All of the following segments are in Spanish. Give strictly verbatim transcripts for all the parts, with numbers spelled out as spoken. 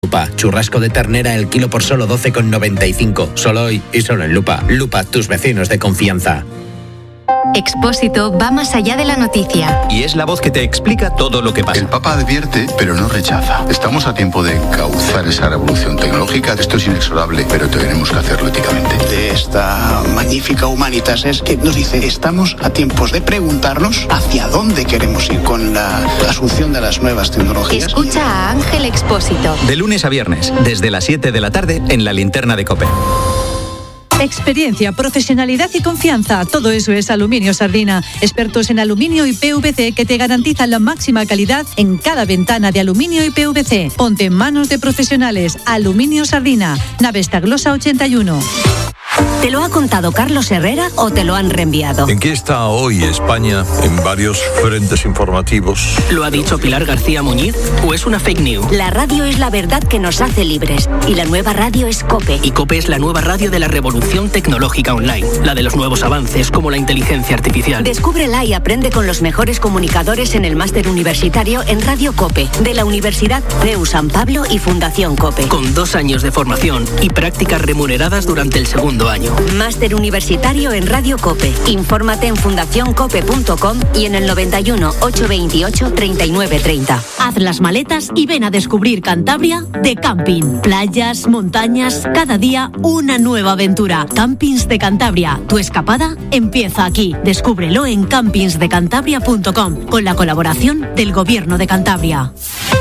Lupa, churrasco de ternera el kilo por solo doce con noventa y cinco. Solo hoy y solo en Lupa. Lupa, tus vecinos de confianza. Expósito va más allá de la noticia. Y es la voz que te explica todo lo que pasa. El Papa advierte, pero no rechaza. Estamos a tiempo de encauzar esa revolución tecnológica. Esto es inexorable, pero tenemos que hacerlo éticamente. De esta magnífica Humanitas es que nos dice, estamos a tiempos de preguntarnos hacia dónde queremos ir con la asunción de las nuevas tecnologías. Escucha a Ángel Expósito. De lunes a viernes, desde las siete de la tarde, en la linterna de COPE. Experiencia, profesionalidad y confianza. Todo eso es Aluminio Sardina. Expertos en aluminio y P V C que te garantizan la máxima calidad en cada ventana de aluminio y P V C. Ponte en manos de profesionales. Aluminio Sardina. Nave Staglosa ochenta y uno. ¿Te lo ha contado Carlos Herrera o te lo han reenviado? ¿En qué está hoy España en varios frentes informativos? ¿Lo ha dicho Pilar García Muñiz o es una fake news? La radio es la verdad que nos hace libres y la nueva radio es COPE. Y COPE es la nueva radio de la revolución tecnológica online, la de los nuevos avances como la inteligencia artificial. Descúbrela y aprende con los mejores comunicadores en el máster universitario en Radio COPE de la Universidad C E U San Pablo y Fundación COPE. Con dos años de formación y prácticas remuneradas durante el segundo año. Máster universitario en Radio COPE. Infórmate en fundación cope punto com y en el noventa y uno, ochocientos veintiocho, treinta y nueve treinta. Haz las maletas y ven a descubrir Cantabria de camping. Playas, montañas, cada día una nueva aventura. Campings de Cantabria. Tu escapada empieza aquí. Descúbrelo en campings de cantabria punto com con la colaboración del Gobierno de Cantabria.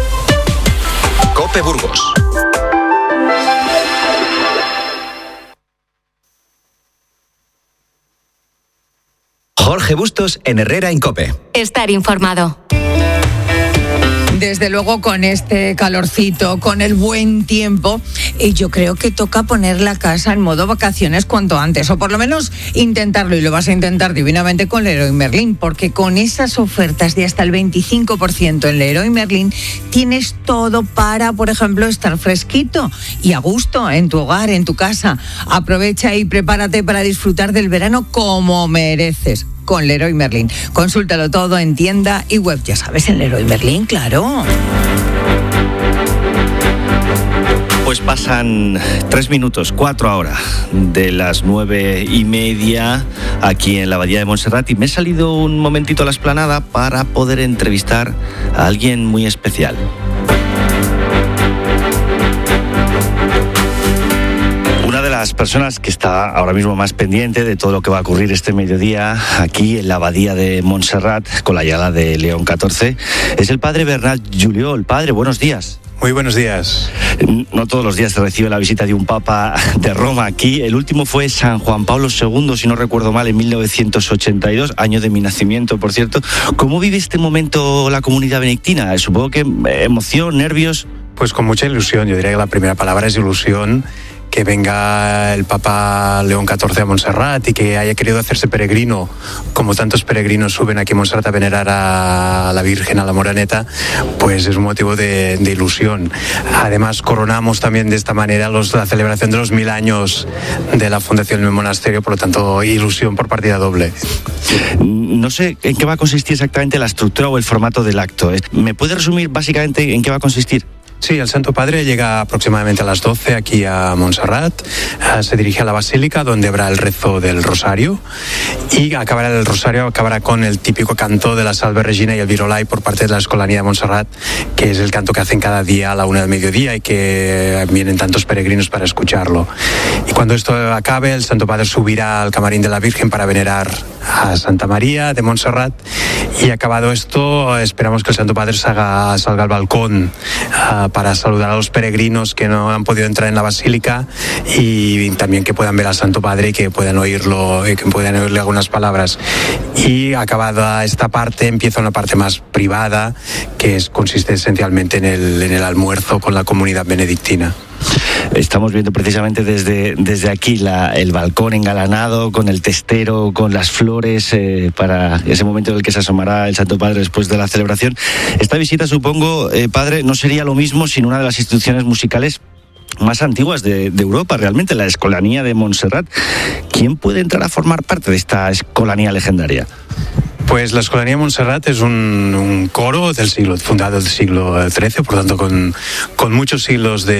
COPE Burgos. Jorge Bustos en Herrera en COPE. Estar informado. Desde luego con este calorcito, con el buen tiempo, y yo creo que toca poner la casa en modo vacaciones cuanto antes, o por lo menos intentarlo, y lo vas a intentar divinamente con Leroy Merlin, porque con esas ofertas de hasta el veinticinco por ciento en Leroy Merlin tienes todo para, por ejemplo, estar fresquito y a gusto en tu hogar, en tu casa. Aprovecha y prepárate para disfrutar del verano como mereces. Con Leroy Merlin. Consúltalo todo en tienda y web, ya sabes, en Leroy Merlin, claro. Pues pasan tres minutos, cuatro ahora, de las nueve y media aquí en la Abadía de Montserrat, y me he salido un momentito a la explanada para poder entrevistar a alguien muy especial. Una de las personas que está ahora mismo más pendiente de todo lo que va a ocurrir este mediodía aquí en la Abadía de Montserrat con la llegada de León catorce es el padre Bernat Juliol. Padre, buenos días. Muy buenos días. No todos los días se recibe la visita de un papa de Roma aquí. El último fue San Juan Pablo segundo, si no recuerdo mal, en mil novecientos ochenta y dos, año de mi nacimiento, por cierto. ¿Cómo vive este momento la comunidad benedictina? Supongo que emoción, nervios. Pues con mucha ilusión. Yo diría que la primera palabra es ilusión. Que venga el Papa León catorce a Montserrat y que haya querido hacerse peregrino, como tantos peregrinos suben aquí a Montserrat a venerar a la Virgen, a la Moreneta, pues es un motivo de, de ilusión. Además, coronamos también de esta manera los, la celebración de los mil años de la fundación del monasterio, por lo tanto, ilusión por partida doble. No sé en qué va a consistir exactamente la estructura o el formato del acto. ¿Me puede resumir básicamente en qué va a consistir? Sí, el Santo Padre llega aproximadamente a las doce aquí a Montserrat, uh, se dirige a la Basílica donde habrá el rezo del Rosario y acabará el Rosario, acabará con el típico canto de la Salve Regina y el Virolai por parte de la Escolanía de Montserrat, que es el canto que hacen cada día a la una del mediodía y que vienen tantos peregrinos para escucharlo. Y cuando esto acabe, el Santo Padre subirá al camarín de la Virgen para venerar a Santa María de Montserrat, y acabado esto esperamos que el Santo Padre salga, salga al balcón uh, para saludar a los peregrinos que no han podido entrar en la basílica y también que puedan ver al Santo Padre y que puedan oírlo y que puedan oírle algunas palabras. Y acabada esta parte empieza una parte más privada que es, consiste esencialmente en el, en el almuerzo con la comunidad benedictina. Estamos viendo precisamente desde, desde aquí la, el balcón engalanado con el testero, con las flores eh, para ese momento en el que se asomará el Santo Padre después de la celebración. Esta visita, supongo, eh, padre, no sería lo mismo sin una de las instituciones musicales más antiguas de, de Europa, realmente, la Escolanía de Montserrat. ¿Quién puede entrar a formar parte de esta escolanía legendaria? Pues la Escolanía Montserrat es un, un coro del siglo, fundado del siglo trece, por tanto con, con muchos siglos de